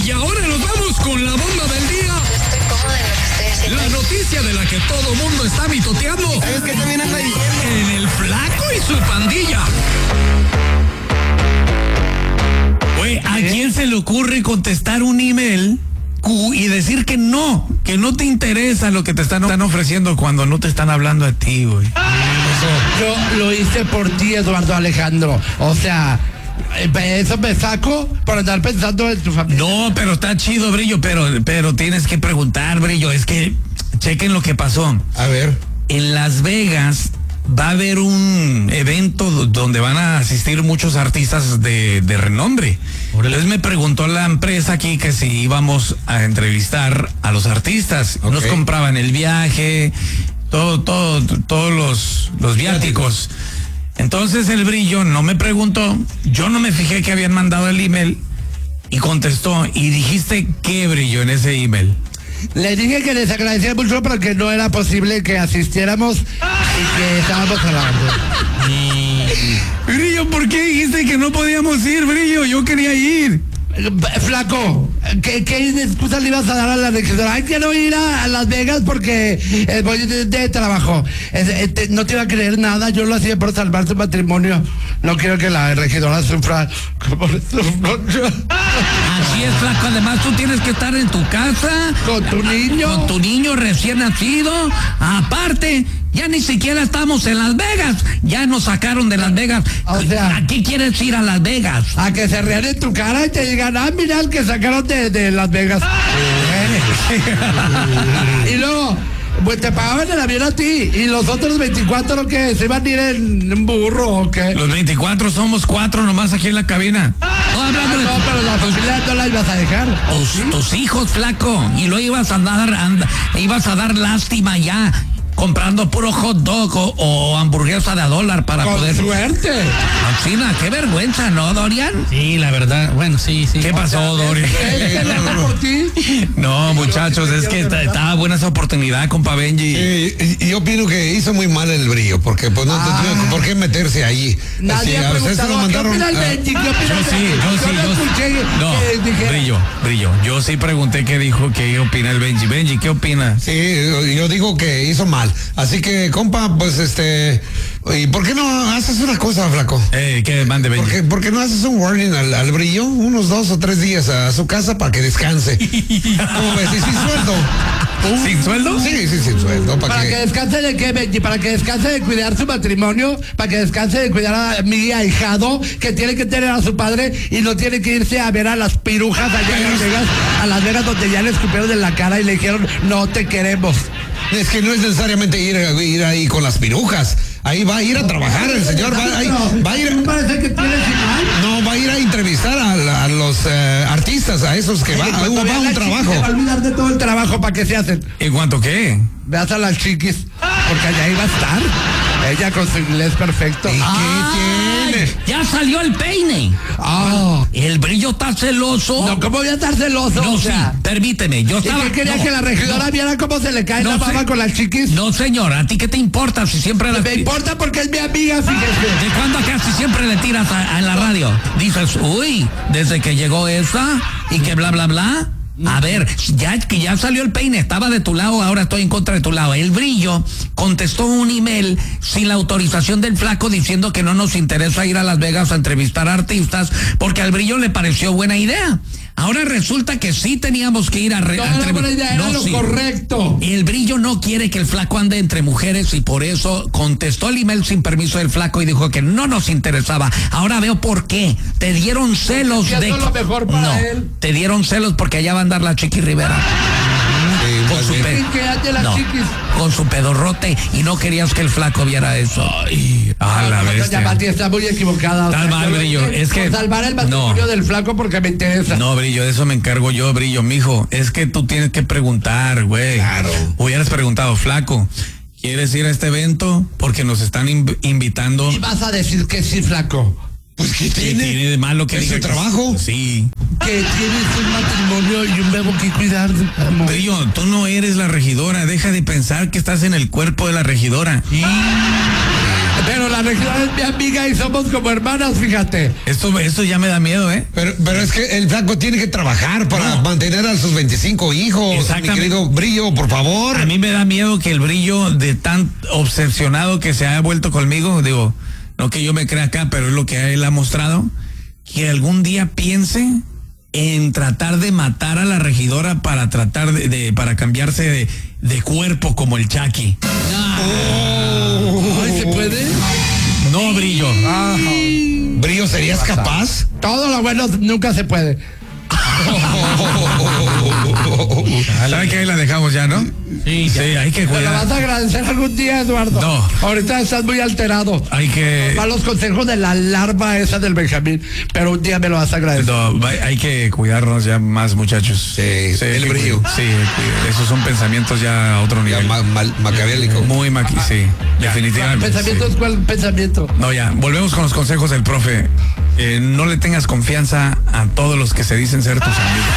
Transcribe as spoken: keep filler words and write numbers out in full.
Y ahora nos vamos con la bomba del día. Estoy cómoda en lo que estoy haciendo. La noticia de la que todo mundo está mitoteando. ¿Sabes qué también anda diciendo? En el Flaco y su pandilla. Güey, ¿a quién se le ocurre contestar un email y decir que no, que no te interesa lo que te están, están ofreciendo cuando no te están hablando a ti, güey? Yo lo hice por ti, Eduardo Alejandro. O sea, eso me saco por andar pensando en tu familia. No, pero está chido, Brillo, pero, pero tienes que preguntar, Brillo. Es que chequen lo que pasó. A ver. En Las Vegas va a haber un evento donde van a asistir muchos artistas de, de renombre. Entonces me preguntó la empresa aquí que si íbamos a entrevistar a los artistas. Okay. Nos compraban el viaje, todo, todo, todos los, los viáticos. Entonces el Brillo no me preguntó, yo no me fijé que habían mandado el email y contestó. ¿Y dijiste qué, Brillo, en ese email? Le dije que les agradecía mucho porque no era posible que asistiéramos y que estábamos hablando. Brillo, ¿por qué dijiste que no podíamos ir, Brillo? Yo quería ir. Flaco, ¿qué, qué excusa le ibas a dar a la regidora? Ay, quiero ir a, a Las Vegas porque eh, voy de, de trabajo. Es, eh, te, no te iba a creer nada, yo lo hacía por salvar su matrimonio. No quiero que la regidora sufra como sufro yo. Así es, Flaco, además tú tienes que estar en tu casa. Con tu niño. Con tu niño recién nacido. Aparte, ya ni siquiera estamos en Las Vegas. Ya nos sacaron de Las Vegas. O sea, ¿a qué quieres ir a Las Vegas? A que se rían en tu cara y te digan, ah, mira el que sacaron de, de Las Vegas. Y luego, pues te pagaban el avión a ti. Y los otros veinticuatro, ¿lo que? ¿Se iban a ir en, en burro o qué? Los veinticuatro somos cuatro nomás aquí en la cabina. No, hablando ah, de... no, pero la familia no la ibas a dejar. Tus, ¿sí? tus hijos, Flaco. Y lo ibas a dar, and, ibas a dar lástima ya. Comprando puro hot dog o, o hamburguesa de a dólar para Con poder... suerte. Alcina, qué vergüenza, ¿no, Dorian? Sí, la verdad, bueno, sí, sí. ¿Qué pasó, Dorian? por ti? No, muchachos, es que estaba buena esa oportunidad, compa Benji. Sí, y yo opino que hizo muy mal el Brillo, porque pues no ah. tenía por qué meterse ahí. Nadie Así, ha preguntado, lo mandaron, ¿qué opina el Benji? ¿Qué opina yo sí, yo sí, yo escuché no, que dijera. Brillo, Brillo, yo sí pregunté qué dijo, qué opina el Benji. Benji, ¿qué opina? Sí, yo digo que hizo mal, así que compa, pues este, ¿y por qué no haces una cosa, Flaco? Eh, ¿qué mande, Benji? ¿Por qué, por qué no haces un warning al, al Brillo, unos dos o tres días a su casa para que descanse? ¿Cómo ves? ¿Y sin sueldo? Uh, ¿Sin sueldo? Sí, sí, sin sueldo. ¿Para, ¿Para que... que descanse de qué, Benji? ¿Para que descanse de cuidar su matrimonio? ¿Para que descanse de cuidar a mi ahijado que tiene que tener a su padre y no tiene que irse a ver a las pirujas allá en Las Vegas, a Las Vegas donde ya le escupieron en la cara y le dijeron, no te queremos? Es que no es necesariamente ir, ir ahí con las pirujas. Ahí va a ir a trabajar el señor. Va, ahí, va a ir. ¿No parece que tiene final? No, va a ir a entrevistar a, a los uh, artistas, a esos que van. Va a un trabajo. Se va a olvidar de todo el trabajo para que se hacen. ¿En cuanto qué? Veas a las chiquis, porque allá iba a estar. Ella con su inglés perfecto. ¿Y ah, qué tiene? Ya salió el peine. Ah, el Brillo está celoso. No, ¿cómo voy a estar celoso? No, o sea, sí, permíteme. Yo estaba. ¿Y qué quería no, que la regidora no, viera cómo se le cae no la baba sé, con las chiquis? No, señor, ¿a ti qué te importa si siempre Me la... importa porque es mi amiga, fíjese. ¿De cuándo casi siempre le tiras a, a en la radio? Dices, uy, desde que llegó esa y que bla, bla, bla. A ver, ya que ya salió el peine, estaba de tu lado, ahora estoy en contra de tu lado. El Brillo contestó un email sin la autorización del Flaco diciendo que no nos interesa ir a Las Vegas a entrevistar a artistas porque al Brillo le pareció buena idea. Ahora resulta que sí teníamos que ir a... Re, no, a era buena idea, era no, lo sí. correcto. El Brillo no quiere que el Flaco ande entre mujeres y por eso contestó el email sin permiso del Flaco y dijo que no nos interesaba. Ahora veo por qué. Te dieron celos de... lo mejor para no, él. te dieron celos porque allá va a andar la Chiqui Rivera. Sí, con, su pe... no, con su pedorrote y no querías que el Flaco viera eso. Ay, a la vez. Está muy equivocada. Tal mal, Brillo. Es que salvar el matrimonio no. del Flaco porque me interesa. No, Brillo, de eso me encargo yo, Brillo, mijo. Es que tú tienes que preguntar, güey. Claro. Hubieras preguntado, Flaco, ¿quieres ir a este evento? Porque nos están inv invitando. Y vas a decir que sí, Flaco. Pues ¿qué tiene? ¿Qué tiene de malo que ¿Es diga su trabajo? Que, sí. Que tienes un matrimonio y un bebo que cuidar. Amor. Brillo, tú no eres la regidora. Deja de pensar que estás en el cuerpo de la regidora. Sí. Pero la regidora es mi amiga y somos como hermanas, fíjate. Esto, esto ya me da miedo, ¿eh? Pero, pero es que el flaco tiene que trabajar para No. mantener a sus veinticinco hijos. Mi Exactamente. querido Brillo, por favor. A mí me da miedo que el Brillo, de tan obsesionado que se haya vuelto conmigo, digo, no que yo me crea acá, pero es lo que él ha mostrado, que algún día piense en tratar de matar a la regidora para tratar de, de para cambiarse de, de cuerpo como el Chucky. Ay, ¿se puede? No, Brillo. Brillo, ¿serías capaz? Todo lo bueno nunca se puede. ¿Sabe que ahí la dejamos ya, no? Sí, Sí, hay que ¿Me lo vas cuidar. a agradecer algún día, Eduardo? No. Ahorita estás muy alterado. Hay que... Va los consejos de la larva esa del Benjamín, pero un día me lo vas a agradecer. No, va- hay que cuidarnos ya más, muchachos. Sí, hay el que Brillo. cuid- Sí, cuid- esos son pensamientos ya a otro Ya, nivel. ma- mal- maquiavélico. Muy maqui, sí, definitivamente. ¿Pensamiento sí. es cuál pensamiento? No, ya, volvemos con los consejos del profe. Eh, no le tengas confianza a todos los que se dicen ser tus amigos.